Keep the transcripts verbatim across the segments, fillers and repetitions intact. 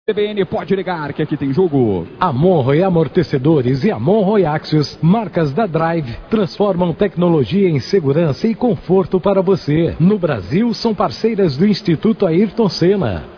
C B N, pode ligar que aqui tem jogo. A Monroe Amortecedores e a Monroe Axios, marcas da Drive, transformam tecnologia em segurança e conforto para você. No Brasil, são parceiras do Instituto Ayrton Senna.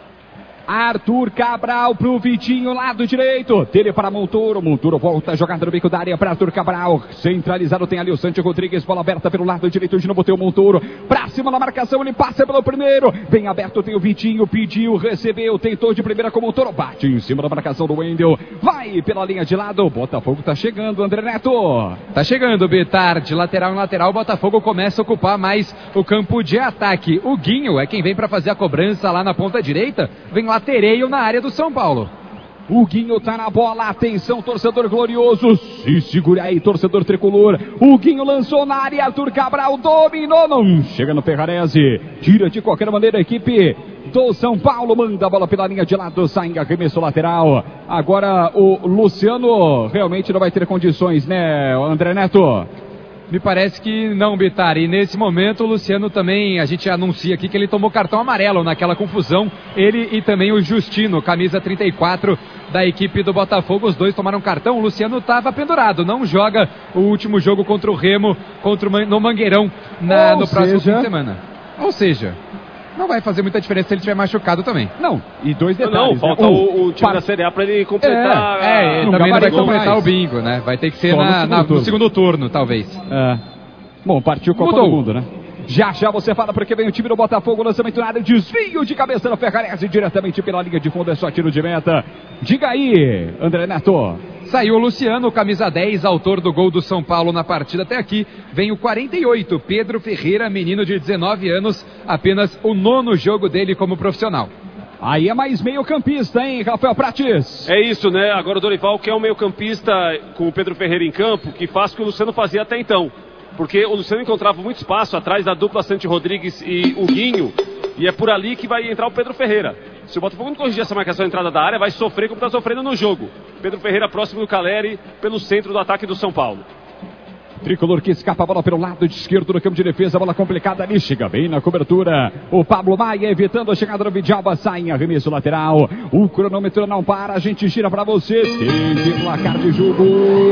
Arthur Cabral pro Vitinho, lado direito. Dele para Montoro. Montoro volta a jogada no bico da área para Arthur Cabral. Centralizado tem ali o Santi Rodrigues. Bola aberta pelo lado direito. De novo tem o Montoro. Pra cima na marcação. Ele passa pelo primeiro. Bem aberto tem o Vitinho. Pediu, recebeu. Tentou de primeira com o Montoro. Bate em cima da marcação do Wendel. Vai pela linha de lado. O Botafogo tá chegando, André Neto. Tá chegando, Betar. De lateral em lateral. O Botafogo começa a ocupar mais o campo de ataque. O Guinho é quem vem para fazer a cobrança lá na ponta direita. Vem lá Tereio na área do São Paulo. O Guinho tá na bola, atenção, torcedor glorioso, se segura aí, torcedor tricolor. O Guinho lançou na área, Arthur Cabral dominou, não chega no Ferrarese, tira de qualquer maneira a equipe do São Paulo, manda a bola pela linha de lado, sai em arremesso lateral. Agora o Luciano realmente não vai ter condições, né, André Neto? Me parece que não, Bitar. E nesse momento o Luciano também, a gente anuncia aqui que ele tomou cartão amarelo naquela confusão. Ele e também o Justino, camisa trinta e quatro da equipe do Botafogo. Os dois tomaram cartão. O Luciano estava pendurado. Não joga o último jogo contra o Remo, contra o, no Mangueirão, na, no próximo fim de semana. Ou seja, não vai fazer muita diferença se ele estiver machucado também. Não, e dois detalhes. Não, não falta né? o, o time para... da Série A para ele completar. É, é ele também não vai completar mais o bingo, né? Vai ter que ser na, no, na, segundo no segundo turno, talvez. É. Bom, partiu Copa Mudou. do Mundo, né? Já já você fala porque vem o time do Botafogo, lançamento na área, desvio de cabeça no Ferrarese, diretamente pela linha de fundo, é só tiro de meta. Diga aí, André Neto. Saiu o Luciano, camisa dez, autor do gol do São Paulo na partida até aqui. Vem o quarenta e oito, Pedro Ferreira, menino de dezenove anos, apenas o nono jogo dele como profissional. Aí é mais meio campista, hein, Rafael Prates? É isso, né? Agora o Dorival quer um meio campista com o Pedro Ferreira em campo, que faz o que o Luciano fazia até então. Porque o Luciano encontrava muito espaço atrás da dupla Santi Rodrigues e o Guinho, e é por ali que vai entrar o Pedro Ferreira. Se o Botafogo não corrigir essa marcação de entrada da área, vai sofrer como está sofrendo no jogo. Pedro Ferreira próximo do Caleri, pelo centro do ataque do São Paulo. Tricolor que escapa a bola pelo lado de esquerdo no campo de defesa, bola complicada ali, chega bem na cobertura. O Pablo Maia evitando a chegada do Vidalba, sai em arremesso lateral. O cronômetro não para, a gente gira para você. Teve placar de jogo.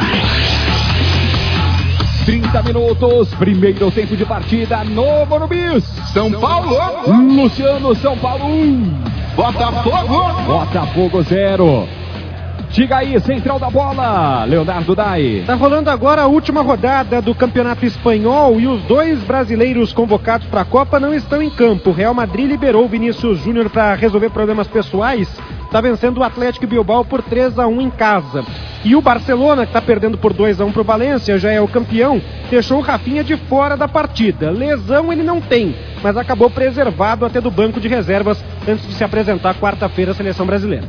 trinta minutos, primeiro tempo de partida no Morumbi. São Paulo, Luciano, São Paulo um, Botafogo, Botafogo zero. Diga aí, central da bola, Leonardo Dai. Tá rolando agora a última rodada do Campeonato Espanhol e os dois brasileiros convocados para a Copa não estão em campo. O Real Madrid liberou o Vinícius Júnior para resolver problemas pessoais. Está vencendo o Atlético Bilbao por três a um em casa. E o Barcelona, que está perdendo por dois a um para o Valência, já é o campeão, deixou o Rafinha de fora da partida. Lesão ele não tem, mas acabou preservado até do banco de reservas antes de se apresentar quarta-feira à seleção brasileira.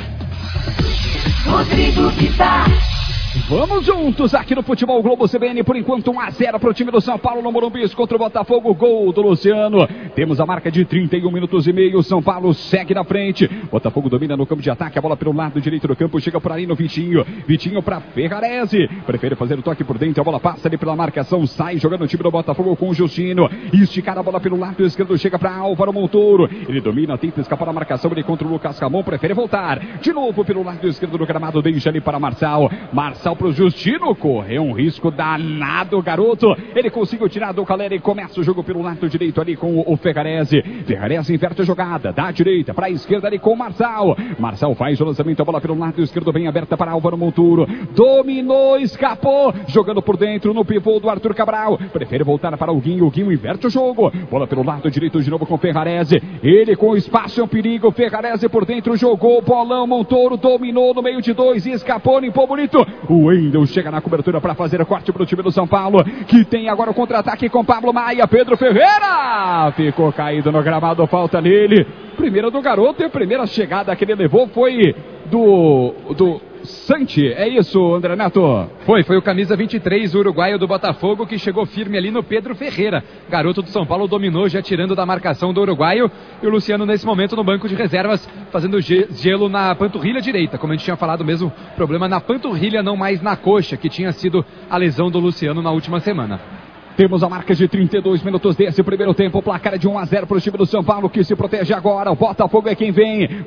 Rodrigo Vitar. Vamos juntos aqui no Futebol Globo C B N, por enquanto um a zero para o time do São Paulo no Morumbi contra o Botafogo, gol do Luciano. Temos a marca de trinta e um minutos e meio, São Paulo segue na frente. Botafogo domina no campo de ataque, a bola pelo lado direito do campo, chega por ali no Vitinho. Vitinho para Ferrarese, prefere fazer o toque por dentro, a bola passa ali pela marcação, sai jogando o time do Botafogo com o Justino. Esticar a bola pelo lado esquerdo, chega para Álvaro Montoro. Ele domina, tenta escapar da marcação, ele contra o Lucas Ramon, prefere voltar. De novo pelo lado esquerdo do gramado, deixa ali para Marçal. Marçal para o Justino, correu um risco danado, garoto. Ele conseguiu tirar do Caleri e começa o jogo pelo lado direito ali com o Ferrarese. Ferrarese inverte a jogada, da direita para a esquerda ali com o Marçal. Marçal faz o lançamento, a bola pelo lado esquerdo bem aberta para Álvaro Monturo. Dominou, escapou, jogando por dentro no pivô do Arthur Cabral. Prefere voltar para o Guinho, o Guinho inverte o jogo. Bola pelo lado direito de novo com o Ferrarese. Ele com espaço, é um perigo. Ferrarese por dentro, jogou, bolão, Montoro dominou no meio de dois e escapou, limpou bonito. O Wendel chega na cobertura para fazer o corte para o time do São Paulo, que tem agora o contra-ataque com Pablo Maia. Pedro Ferreira ficou caído no gramado, falta nele. Primeira do garoto e a primeira chegada que ele levou foi do, do Santi, é isso, André Neto? Foi, foi o camisa vinte e três, o uruguaio do Botafogo, que chegou firme ali no Pedro Ferreira. Garoto do São Paulo dominou, já tirando da marcação do uruguaio. E o Luciano, nesse momento, no banco de reservas, fazendo gelo na panturrilha direita. Como a gente tinha falado mesmo, problema na panturrilha, não mais na coxa, que tinha sido a lesão do Luciano na última semana. Temos a marca de trinta e dois minutos desse primeiro tempo. O placar é de um a zero para o time do São Paulo, que se protege agora. O Botafogo é quem vem.